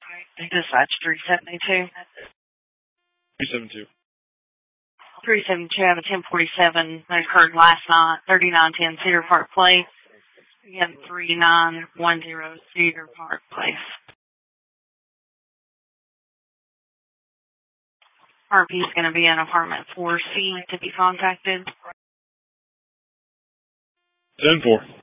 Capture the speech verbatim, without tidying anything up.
Dispatch three seventy-two. three seventy-two. three seventy-two out of ten forty-seven that occurred last night, thirty-nine ten Cedar Park Place. Again, three nine one zero Cedar Park Place. R P is going to be in apartment four C to be contacted. ten four.